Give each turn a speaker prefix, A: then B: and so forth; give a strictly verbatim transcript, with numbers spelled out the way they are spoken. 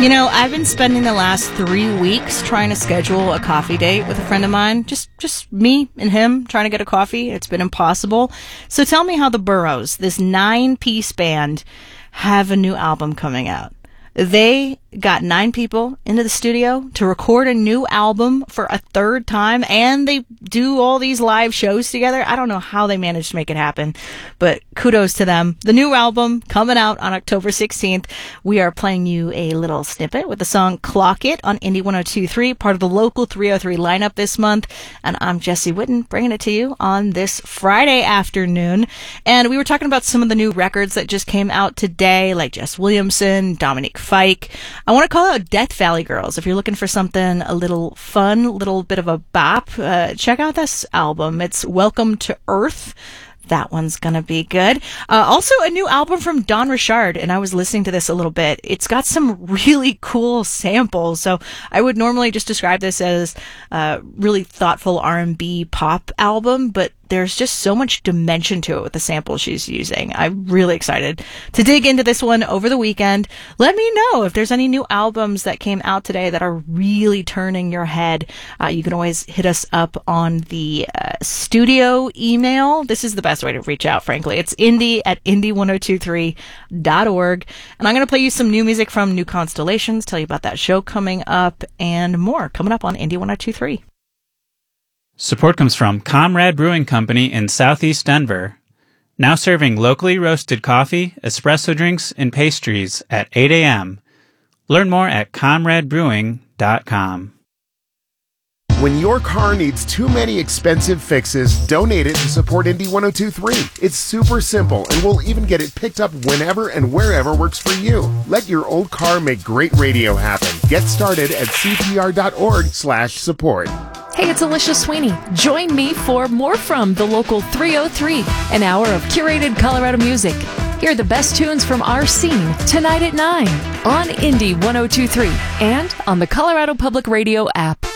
A: You know, I've been spending the last three weeks trying to schedule a coffee date with a friend of mine. Just just me and him trying to get a coffee. It's been impossible. So tell me how the Burrows, this nine-piece band, have a new album coming out. They got nine people into the studio to record a new album for a third time, and they do all these live shows together. I don't know how they managed to make it happen, but kudos to them. The new album coming out on October sixteenth. We are playing you a little snippet with the song Clock It on Indie one oh two point three, part of the local three oh three lineup this month. And I'm Jessie Whitten, bringing it to you on this Friday afternoon. And we were talking about some of the new records that just came out today, like Jess Williamson, Dominique Fike. I want to call out Death Valley Girls. If you're looking for something a little fun, a little bit of a bop, uh, check out this album. It's Welcome to Earth. That one's gonna be good. Uh, also, a new album from Don Richard, and I was listening to this a little bit. It's got some really cool samples, so I would normally just describe this as a really thoughtful R and B pop album, but there's just so much dimension to it with the samples she's using. I'm really excited to dig into this one over the weekend. Let me know if there's any new albums that came out today that are really turning your head. Uh, you can always hit us up on the uh, studio email. This is the best way to reach out, frankly. It's indie at indie one oh two three dot org. And I'm going to play you some new music from New Constellations, tell you about that show coming up, and more coming up on Indie one oh two three.
B: Support comes from Comrade Brewing Company in Southeast Denver, now serving locally roasted coffee, espresso drinks, and pastries at eight a.m. Learn more at comrade brewing dot com.
C: When your car needs too many expensive fixes, donate it to support Indie one oh two point three. It's super simple, and we'll even get it picked up whenever and wherever works for you. Let your old car make great radio happen. Get started at c p r dot org slash support.
D: Hey, it's Alicia Sweeney. Join me for more from the local three oh three, an hour of curated Colorado music. Hear the best tunes from our scene tonight at nine on Indie one oh two point three and on the Colorado Public Radio app.